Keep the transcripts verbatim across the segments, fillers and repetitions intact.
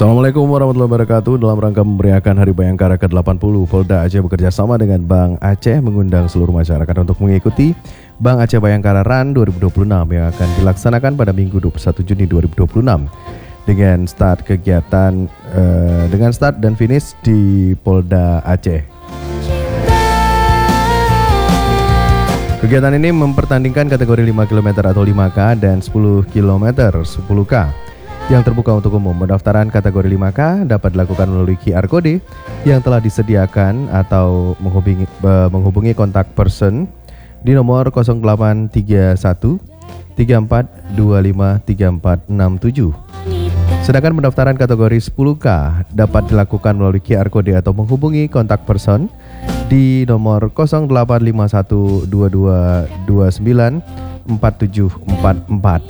Assalamualaikum warahmatullahi wabarakatuh. Dalam rangka memeriahkan Hari Bayangkara ke delapan puluh, Polda Aceh bekerja sama dengan Bank Aceh mengundang seluruh masyarakat untuk mengikuti Bank Aceh Bayangkara Run dua ribu dua puluh enam yang akan dilaksanakan pada Minggu dua puluh satu Juni dua ribu dua puluh enam dengan start kegiatan uh, dengan start dan finish di Polda Aceh. Kegiatan ini mempertandingkan kategori lima kilometer atau lima K dan sepuluh kilometer sepuluh K yang terbuka untuk umum. Pendaftaran kategori lima K dapat dilakukan melalui Q R Code yang telah disediakan atau menghubungi, uh, menghubungi kontak person di nomor nol delapan tiga satu tiga empat dua lima tiga empat enam tujuh. Sedangkan pendaftaran kategori sepuluh K dapat dilakukan melalui Q R Code atau menghubungi kontak person di nomor nol delapan lima satu dua dua dua sembilan empat tujuh empat empat.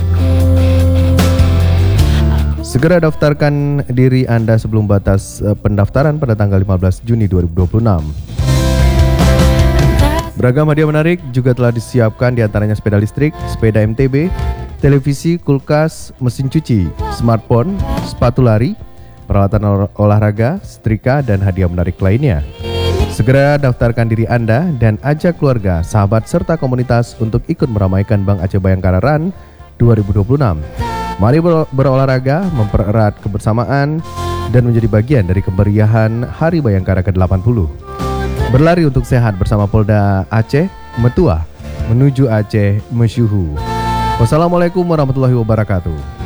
Segera daftarkan diri Anda sebelum batas pendaftaran pada tanggal lima belas Juni dua ribu dua puluh enam. Beragam hadiah menarik juga telah disiapkan, diantaranya sepeda listrik, sepeda M T B, televisi, kulkas, mesin cuci, smartphone, sepatu lari, peralatan ol- olahraga, setrika, dan hadiah menarik lainnya. Segera daftarkan diri Anda dan ajak keluarga, sahabat, serta komunitas untuk ikut meramaikan Bank Aceh Bayangkara Run dua ribu dua puluh enam. Mari ber- berolahraga, mempererat kebersamaan, dan menjadi bagian dari kemeriahan Hari Bayangkara ke delapan puluh. Berlari untuk sehat bersama Polda Aceh, Metua, menuju Aceh Mesyuhu. Wassalamualaikum warahmatullahi wabarakatuh.